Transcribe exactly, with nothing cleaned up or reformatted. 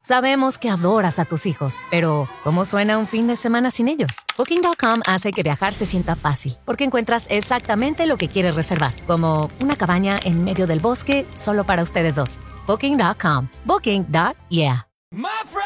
Sabemos que adoras a tus hijos, pero ¿cómo suena un fin de semana sin ellos? Booking punto com hace que viajar se sienta fácil, porque encuentras exactamente lo que quieres reservar, como una cabaña en medio del bosque solo para ustedes dos. Booking punto com. Booking. Yeah. My friend.